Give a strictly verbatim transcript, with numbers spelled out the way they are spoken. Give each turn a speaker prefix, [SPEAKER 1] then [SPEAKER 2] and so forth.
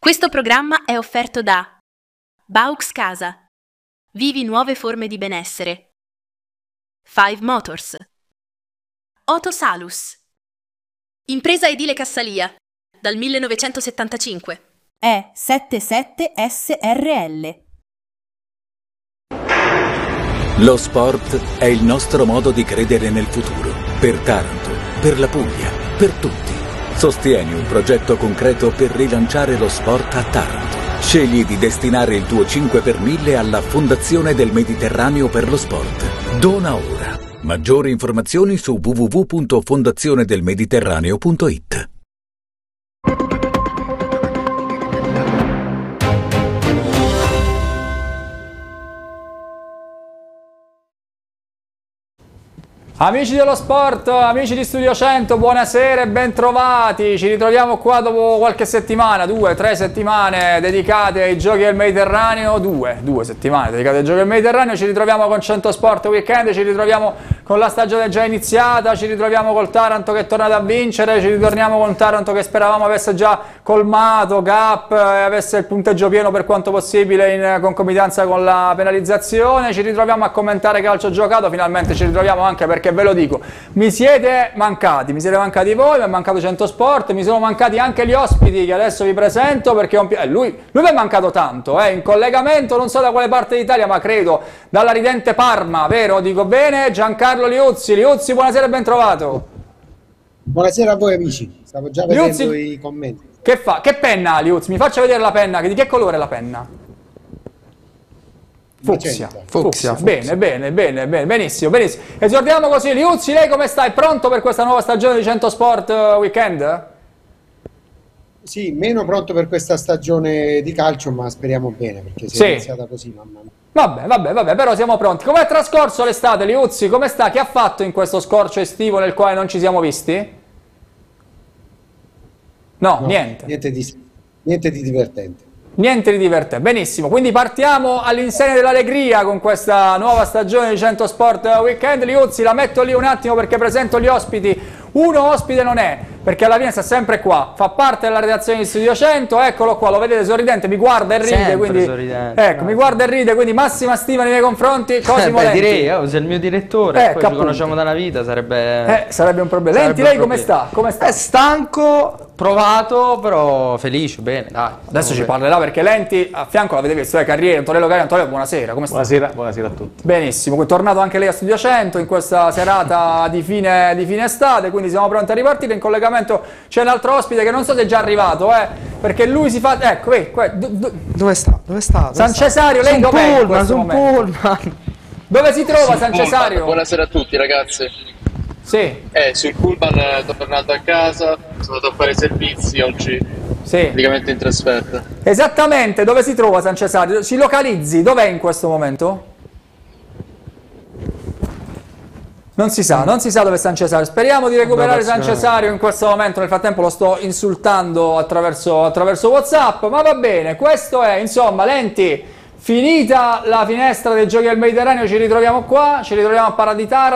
[SPEAKER 1] Questo programma è offerto da Baux Casa. Vivi nuove forme di benessere. Five Motors. Otosalus. Impresa edile Cassalia. Dal millenovecentosettantacinque.
[SPEAKER 2] E settantasette S R L.
[SPEAKER 3] Lo sport è il nostro modo di credere nel futuro. Per Taranto, per la Puglia, per tutti. Sostieni un progetto concreto per rilanciare lo sport a Taranto. Scegli di destinare il tuo cinque per mille alla Fondazione del Mediterraneo per lo Sport. Dona ora. Maggiori informazioni su w w w punto fondazionedelmediterraneo punto i t.
[SPEAKER 4] Amici dello sport, amici di Studio cento, buonasera e bentrovati. Ci ritroviamo qua dopo qualche settimana, due, tre settimane dedicate ai Giochi del Mediterraneo, due, due settimane dedicate ai Giochi del Mediterraneo. Ci ritroviamo con cento Sport Weekend, ci ritroviamo con la stagione già iniziata, ci ritroviamo col Taranto che è tornato a vincere, ci ritorniamo con Taranto che speravamo avesse già colmato gap e avesse il punteggio pieno per quanto possibile in concomitanza con la penalizzazione. Ci ritroviamo a commentare calcio giocato, finalmente ci ritroviamo anche perché ve lo dico, mi siete mancati, mi siete mancati voi, mi è mancato cento Sport, mi sono mancati anche gli ospiti che adesso vi presento perché un... eh, lui, lui mi è mancato tanto, eh, in collegamento non so da quale parte d'Italia ma credo dalla ridente Parma, vero? Dico bene? Giancarlo Liuzzi. Liuzzi, buonasera e ben trovato.
[SPEAKER 5] Buonasera a voi amici, stavo già vedendo
[SPEAKER 4] Liuzzi,
[SPEAKER 5] i commenti.
[SPEAKER 4] Che fa? Che penna Liuzzi? Mi faccia vedere la penna, di che colore è la penna? Fucsia. Fucsia. Bene, bene, bene, bene, benissimo, benissimo. Esordiamo così, Liuzzi, lei come sta? È pronto per questa nuova stagione di cento Sport Weekend?
[SPEAKER 5] Sì, meno pronto per questa stagione di calcio, ma speriamo bene, perché si
[SPEAKER 4] sì.
[SPEAKER 5] è iniziata così, mamma mia.
[SPEAKER 4] Vabbè, vabbè, vabbè, però siamo pronti. Come è trascorso l'estate, Liuzzi? Come sta? Che ha fatto in questo scorcio estivo nel quale non ci siamo visti? No,
[SPEAKER 5] No,
[SPEAKER 4] niente.
[SPEAKER 5] Niente di, niente di divertente.
[SPEAKER 4] Niente di divertente, benissimo, quindi partiamo all'insegna dell'allegria con questa nuova stagione di cento Sport Weekend. Liuzzi, la metto lì un attimo perché presento gli ospiti. Uno ospite non è, perché alla fine sta sempre qua, fa parte della redazione di Studio cento, eccolo qua, lo vedete sorridente, mi guarda e ride,
[SPEAKER 6] sempre
[SPEAKER 4] quindi
[SPEAKER 6] sorridente.
[SPEAKER 4] ecco, mi guarda e ride, quindi massima stima nei miei confronti. Cosimo
[SPEAKER 6] Beh,
[SPEAKER 4] Lenti.
[SPEAKER 6] direi, oh, sei il mio direttore,
[SPEAKER 4] Ecco,
[SPEAKER 6] poi ci
[SPEAKER 4] appunto.
[SPEAKER 6] conosciamo da una vita, sarebbe...
[SPEAKER 4] Eh, sarebbe un problema. Lenti,
[SPEAKER 6] sarebbe
[SPEAKER 4] lei
[SPEAKER 6] un
[SPEAKER 4] come
[SPEAKER 6] problema.
[SPEAKER 4] sta? Come sta?
[SPEAKER 6] È stanco, provato, però felice, bene, dai.
[SPEAKER 4] Adesso ci
[SPEAKER 6] bene.
[SPEAKER 4] parlerà perché Lenti a fianco l'avete visto, è Carriere, Antonello Carriere. Antonello, buonasera, come sta?
[SPEAKER 7] Buonasera, buonasera a tutti.
[SPEAKER 4] Benissimo, quindi tornato anche lei a Studio cento in questa serata di fine, di fine estate, quindi siamo pronti a ripartire. In collegamento c'è un altro ospite che non so se è già arrivato, eh, perché lui si fa... Ecco, vedi, que... do, do...
[SPEAKER 6] Dove sta? Dove sta? Dove
[SPEAKER 4] San
[SPEAKER 6] sta?
[SPEAKER 4] Cesario, lei dov'è in
[SPEAKER 6] Pullman,
[SPEAKER 4] questo
[SPEAKER 6] su un
[SPEAKER 4] momento?
[SPEAKER 6] pullman.
[SPEAKER 4] Dove si trova
[SPEAKER 8] Sul
[SPEAKER 4] San
[SPEAKER 8] pullman.
[SPEAKER 4] Cesario?
[SPEAKER 8] Buonasera a tutti ragazzi.
[SPEAKER 4] Sì,
[SPEAKER 8] Eh, sul pullman eh, tornato a casa, sono andato a fare i servizi oggi,
[SPEAKER 4] sì.
[SPEAKER 8] praticamente in trasferta.
[SPEAKER 4] Esattamente, dove si trova San Cesario? Ci localizzi, dov'è in questo momento? Non si sa, non si sa dove è San Cesario. Speriamo di recuperare San Cesario in questo momento. Nel frattempo lo sto insultando attraverso, attraverso WhatsApp, ma va bene. Questo è, insomma, Lenti, finita la finestra dei Giochi del Mediterraneo, ci ritroviamo qua, ci ritroviamo a Paraditara.